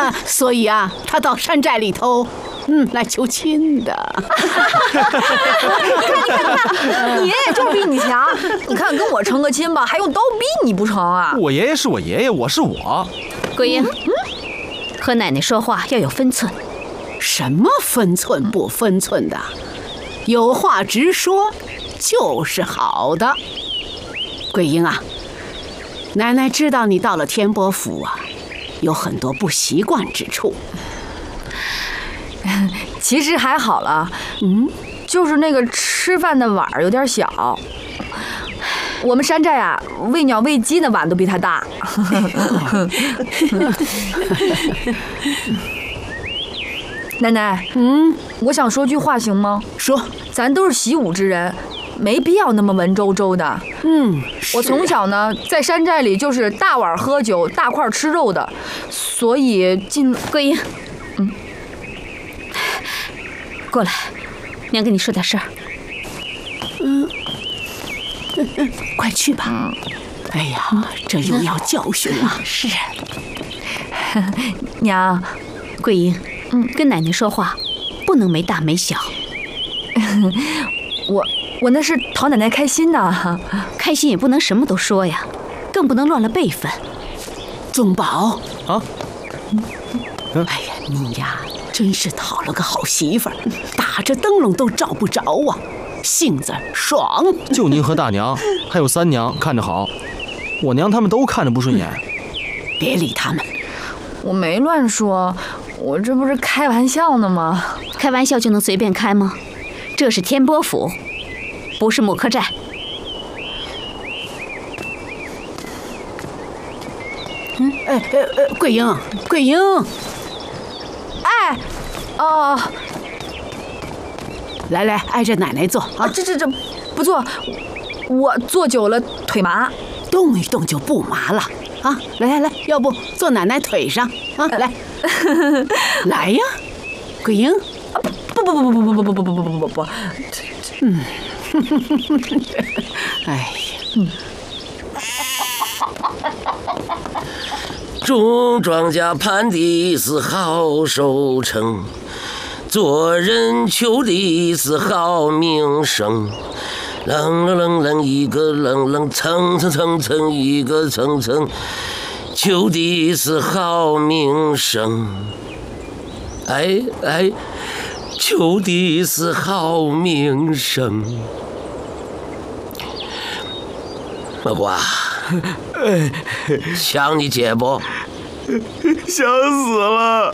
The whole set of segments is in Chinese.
所以啊，他到山寨里头，来求亲的。 你爷爷就是比你强，你看跟我成个亲吧，还用刀逼你不成啊？ 我爷爷是我爷爷，我是我。 桂英，和奶奶说话要有分寸。 什么分寸不分寸的？有话直说就是好的。桂英啊，奶奶知道你到了天波府啊，有很多不习惯之处。 其实还好了，就是那个吃饭的碗有点小。我们山寨啊，喂鸟喂鸡的碗都比它大。奶奶，我想说句话行吗？ 说， 咱都是习武之人，没必要那么文绉绉的。我从小呢在山寨里就是大碗喝酒、大块吃肉的，所以桂英，过来，娘跟你说点事儿。 快去吧。哎呀，这又要教训了。 是。 娘， 桂英，跟奶奶说话不能没大没小。 我那是讨奶奶开心的， 开心也不能什么都说呀，更不能乱了辈分。 宗宝啊， 哎呀，你呀真是讨了个好媳妇儿，打着灯笼都找不着啊，性子爽。 就您和大娘还有三娘看着好，我娘他们都看着不顺眼。 别理他们， 我没乱说，我这不是开玩笑呢吗？ 开玩笑就能随便开吗？这是天波府，不是木柯寨。 桂英，桂英， 哎，哦， 来来，挨着奶奶坐啊！ 这不坐，我坐久了腿麻， 动一动就不麻了啊！来来来，要不坐奶奶腿上啊？来，来呀，桂英。 不， 哎呀， 种庄稼盼的是好收成，做人求的是好名声。楞楞楞楞一个楞楞，蹭蹭蹭蹭一个蹭蹭，求的是好名声。哎哎，求的是好名声。老瓜，想你姐不？ 想死了。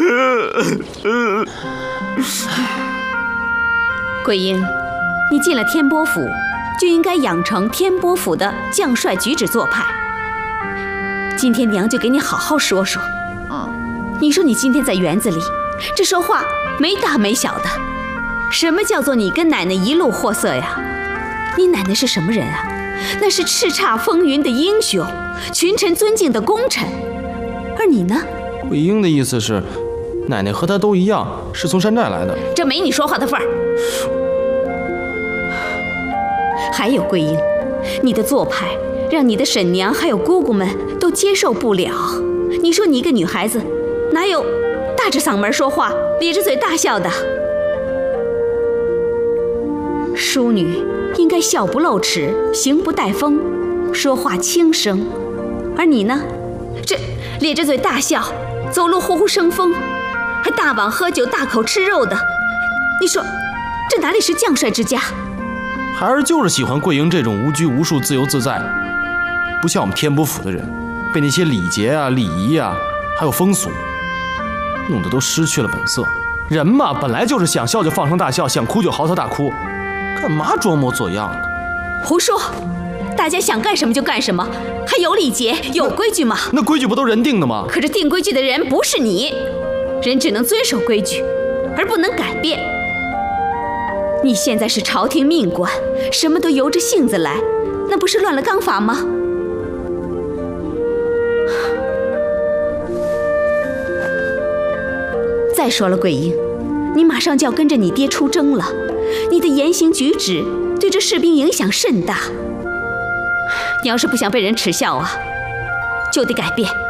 桂英，你进了天波府，就应该养成天波府的将帅举止做派。今天娘就给你好好说说。你说你今天在园子里，这说话没大没小的，什么叫做你跟奶奶一路货色呀？你奶奶是什么人啊？那是叱咤风云的英雄，群臣尊敬的功臣。而你呢？ 桂英的意思是，奶奶和她都一样，是从山寨来的。 这没你说话的份儿。还有桂英，你的做派让你的婶娘还有姑姑们都接受不了。你说你一个女孩子，哪有大着嗓门说话，咧着嘴大笑的？淑女应该笑不露齿，行不带风，说话轻声。而你呢，这咧着嘴大笑，走路呼呼生风，还大碗喝酒，大口吃肉的。你说这哪里是将帅之家？ 孩儿就是喜欢桂英这种无拘无束、自由自在，不像我们天波府的人，被那些礼节啊、礼仪啊，还有风俗，弄得都失去了本色。人嘛，本来就是想笑就放声大笑，想哭就嚎啕大哭，干嘛装模作样的？ 胡说！大家想干什么就干什么，还有礼节、有规矩吗？ 那规矩不都人定的吗？ 可是定规矩的人不是你，人只能遵守规矩，而不能改变。你现在是朝廷命官，什么都由着性子来，那不是乱了纲法吗？再说了，桂英，你马上就要跟着你爹出征了，你的言行举止对这士兵影响甚大。你要是不想被人耻笑啊，就得改变。